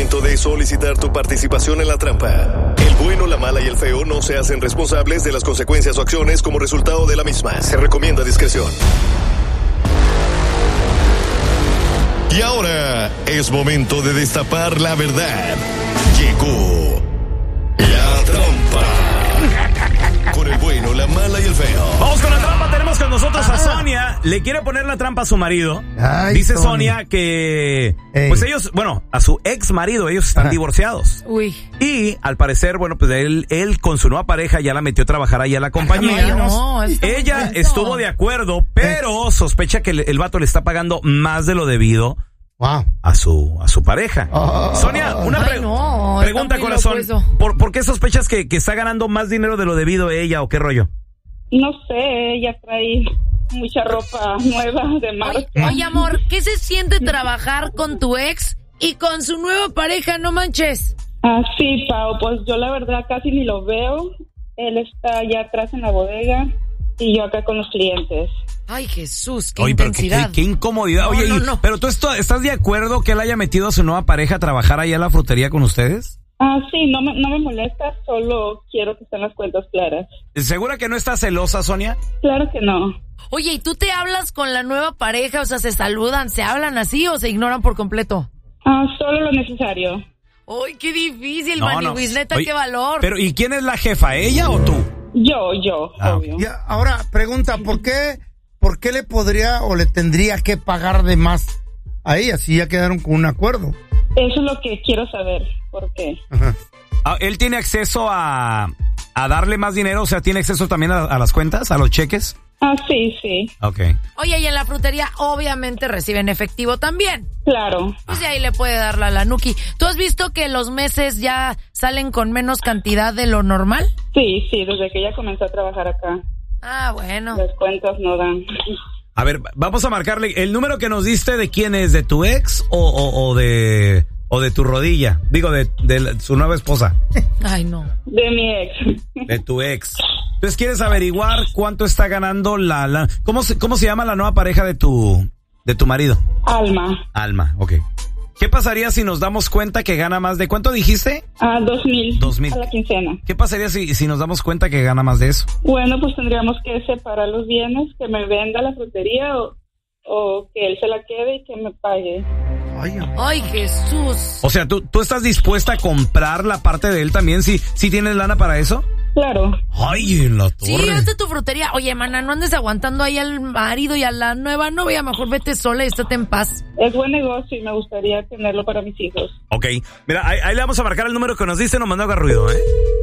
momento de solicitar tu participación en la trampa. El bueno, la mala y el feo no se hacen responsables de las consecuencias o acciones como resultado de la misma. Se recomienda discreción. Y ahora es momento de destapar la verdad. Llegó la trampa. Con el bueno, la mala y el feo. Vamos con la trampa. Tenemos con nosotros a Sonia. Le quiere poner la trampa a su marido. Ay, dice Sonia que pues ellos, bueno, a su ex marido, ellos están divorciados. Uy. Y al parecer, bueno, pues él con su nueva pareja ya la metió a trabajar ahí a la compañía. No, ella estuvo de acuerdo, pero sospecha que el vato le está pagando más de lo debido. Wow. A su pareja. Sonia, una pregunta, corazón. ¿Por qué sospechas que está ganando más dinero de lo debido ella o qué rollo? No sé, ella trae mucha ropa nueva de marca. Oye, amor, ¿qué se siente trabajar con tu ex y con su nueva pareja? No manches. Sí, Pau, pues yo la verdad casi ni lo veo. Él está allá atrás en la bodega y yo acá con los clientes. Ay, Jesús, qué intensidad. Pero qué incomodidad. Oye, no. ¿Pero tú estás de acuerdo que él haya metido a su nueva pareja a trabajar ahí a la frutería con ustedes? Sí, no me molesta, solo quiero que estén las cuentas claras. ¿Segura que no estás celosa, Sonia? Claro que no. Oye, ¿y tú te hablas con la nueva pareja? O sea, ¿se saludan, se hablan así o se ignoran por completo? Solo lo necesario. ¡Ay, qué difícil, Maniwis! Neta, qué valor. Pero, ¿y quién es la jefa, ella o tú? Yo, obvio. Ya, ahora, pregunta, ¿por qué le podría o le tendría que pagar de más a ella si ya quedaron con un acuerdo? Eso es lo que quiero saber, ¿por qué? Ajá. ¿Él tiene acceso a darle más dinero? O sea, ¿tiene acceso también a las cuentas, a los cheques? Sí. Ok. Oye, y en la frutería obviamente reciben efectivo también. Claro. Pues de ahí le puede dar la Nuki. ¿Tú has visto que los meses ya salen con menos cantidad de lo normal? Sí, desde que ella comenzó a trabajar acá. Bueno. Las cuentas no dan. A ver, vamos a marcarle. ¿El número que nos diste de quién es? ¿De tu ex o de tu rodilla? Digo, de su nueva esposa. Ay, no. De mi ex. De tu ex. Entonces, ¿quieres averiguar cuánto está ganando ¿Cómo se llama la nueva pareja de tu marido? Alma, ok. ¿Qué pasaría si nos damos cuenta que gana más de... ¿Cuánto dijiste? 2,000. 2,000. A la quincena. ¿Qué pasaría si nos damos cuenta que gana más de eso? Bueno, pues tendríamos que separar los bienes, que me venda la frutería o que él se la quede y que me pague. Ay, Jesús. O sea, ¿tú estás dispuesta a comprar la parte de él también si tienes lana para eso? Claro. Ay, en la torre. Sí, hazte tu frutería. Oye, mana, no andes aguantando ahí al marido y a la nueva novia. Mejor vete sola y estate en paz. Es buen negocio y me gustaría tenerlo para mis hijos. Ok. Mira, ahí le vamos a marcar el número que nos dice, no manda haga ruido, ¿eh?